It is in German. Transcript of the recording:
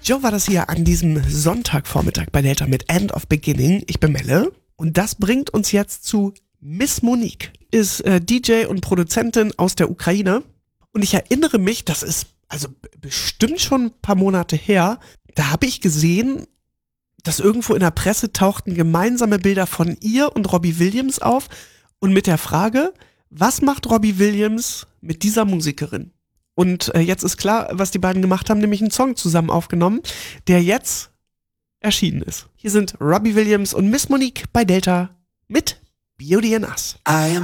Joe war das hier an diesem Sonntagvormittag bei Delta mit End of Beginning. Ich bin Melle und das bringt uns jetzt zu Miss Monique. Ist DJ und Produzentin aus der Ukraine und ich erinnere mich, das ist also bestimmt schon ein paar Monate her, da habe ich gesehen, dass irgendwo in der Presse tauchten gemeinsame Bilder von ihr und Robbie Williams auf und mit der Frage, was macht Robbie Williams mit dieser Musikerin? Und jetzt ist klar, was die beiden gemacht haben, nämlich einen Song zusammen aufgenommen, der jetzt erschienen ist. Hier sind Robbie Williams und Miss Monique bei Delta mit Beauty and Us.